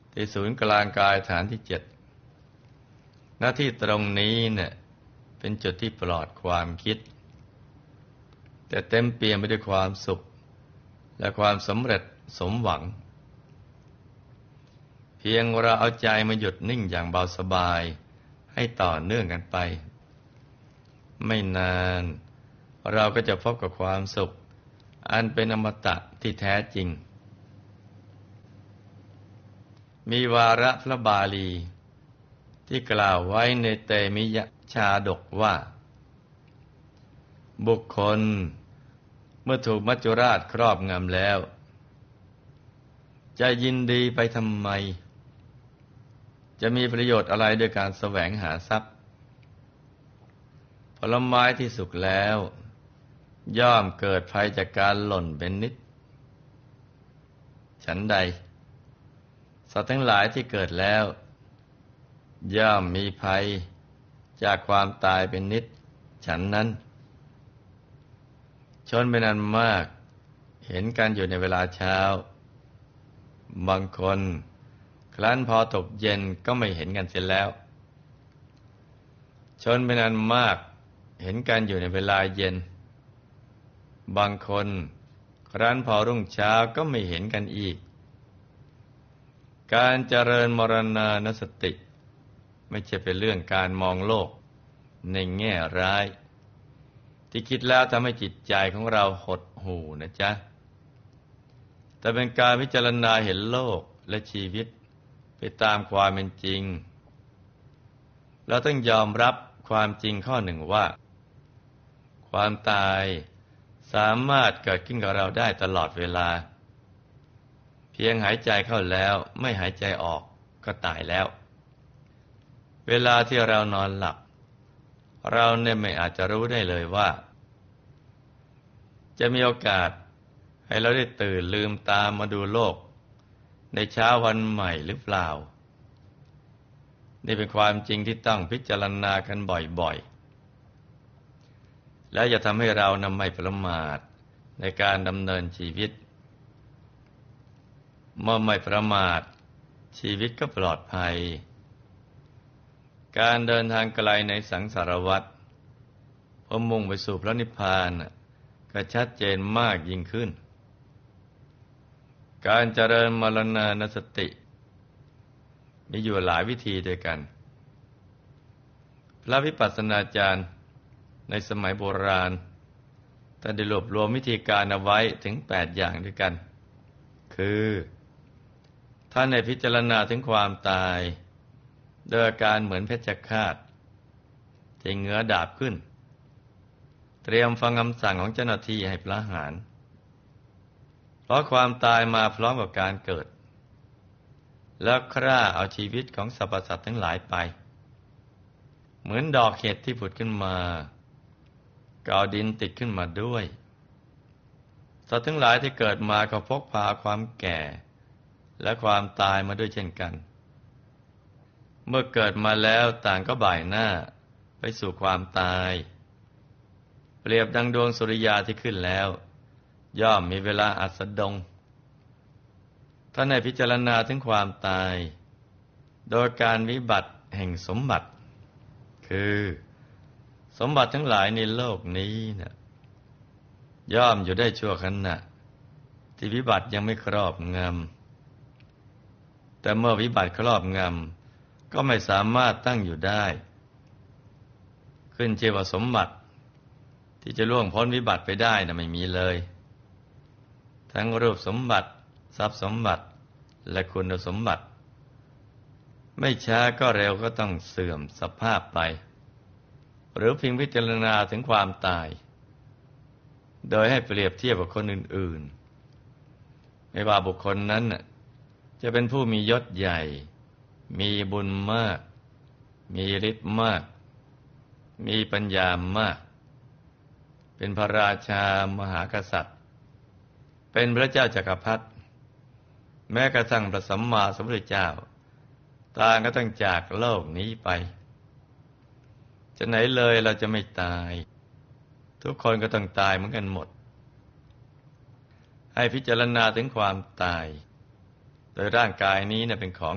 ที่ศูนย์กลางกายฐานที่7หน้าที่ตรงนี้เนี่ยเป็นจุดที่ปลอดความคิดแต่เต็มเปี่ยมไปด้วยความสุขและความสำเร็จสมหวังเพียงเราเอาใจมาหยุดนิ่งอย่างเบาสบายให้ต่อเนื่องกันไปไม่นานเราก็จะพบกับความสุขอันเป็นอมตะที่แท้จริงมีวาระพระบาลีที่กล่าวไว้ในเตมิยชาดกว่าบุคคลเมื่อถูกมัจจุราชครอบงำแล้วจะยินดีไปทำไมจะมีประโยชน์อะไรโดยการแสวงหาทรัพย์ผลไม้ที่สุกแล้วย่อมเกิดภัยจากการหล่นเป็นนิดฉันใดสัตว์ทั้งหลายที่เกิดแล้วย่อมมีภัยจากความตายเป็นนิดฉันนั้นชนเป็นอันมากเห็นกันอยู่ในเวลาเช้าบางคนครั้นพอตกเย็นก็ไม่เห็นกันเสียแล้วชนเป็นอันมากเห็นกันอยู่ในเวลาเย็นบางคนครั้นพอรุ่งเช้าก็ไม่เห็นกันอีกการเจริญมรณานุสติไม่ใช่เป็นเรื่องการมองโลกในแง่ร้ายที่คิดแล้วทำให้จิตใจของเราหดหู่นะจ๊ะแต่เป็นการพิจารณาเห็นโลกและชีวิตไปตามความเป็นจริงเราต้องยอมรับความจริงข้อหนึ่งว่าความตายสามารถเกิดขึ้นกับเราได้ตลอดเวลาเพียงหายใจเข้าแล้วไม่หายใจออกก็ตายแล้วเวลาที่เรานอนหลับเราเนี่ยไม่อาจจะรู้ได้เลยว่าจะมีโอกาสให้เราได้ตื่นลืมตามาดูโลกในเช้าวันใหม่หรือเปล่านี่เป็นความจริงที่ต้องพิจารณากันบ่อยๆและอย่าทำให้เรานำไม่ประมาทในการดำเนินชีวิตเมื่อไม่ประมาทชีวิตก็ปลอดภัยการเดินทางไกลในสังสารวัฏเพื่อมุ่งไปสู่พระนิพพานก็ชัดเจนมากยิ่งขึ้นการเจริญมรณานุสติมีอยู่หลายวิธีด้วยกันพระวิปัสสนาจารย์ในสมัยโบราณท่านได้รวบรวมวิธีการเอาไว้ถึง8อย่างด้วยกันคือท่านได้พิจารณาถึงความตายโดยอาการเหมือนเพชฌฆาตที่เงื้อดาบขึ้นเตรียมฟังคำสั่งของเจ้าหน้าที่ให้ประหารเพราะความตายมาพร้อมกับการเกิดแล้วฆ่าเอาชีวิตของสรรพสัตว์ทั้งหลายไปเหมือนดอกเห็ดที่ผุดขึ้นมาก็เอาดินติดขึ้นมาด้วยสัตว์ทั้งหลายที่เกิดมาก็พกพาความแก่และความตายมาด้วยเช่นกันเมื่อเกิดมาแล้วต่างก็บ่ายหน้าไปสู่ความตายเปรียบดังดวงสุริยาที่ขึ้นแล้วย่อมมีเวลาอัสดงท่านได้พิจารณาถึงความตายโดยการวิบัติแห่งสมบัติคือสมบัติทั้งหลายในโลกนี้นะย่อมอยู่ได้ชั่วขณะที่วิบัติยังไม่ครอบงำแต่เมื่อวิบัติครอบงำก็ไม่สามารถตั้งอยู่ได้ขึ้นชื่อว่าสมบัติที่จะล่วงพ้นวิบัติไปได้นะไม่มีเลยทั้งรูปสมบัติทรัพย์สมบัติและคุณสมบัติไม่ช้าก็เร็วก็ต้องเสื่อมสภาพไปหรือเพียงพิจารณาถึงความตายโดยให้เปรียบเทียบกับคนอื่นๆไม่ว่าบุคคลนั้นจะเป็นผู้มียศใหญ่มีบุญมากมีฤทธิ์มากมีปัญญามากเป็นพระราชามหากษัตริย์เป็นพระเจ้าจักรพรรดิแม้กระทั่งพระสัมมาสัมพุทธเจ้าต่างก็ต้องจากโลกนี้ไปจะไหนเลยเราจะไม่ตายทุกคนก็ต้องตายเหมือนกันหมดให้พิจารณาถึงความตายโดยร่างกายนี้เป็นของ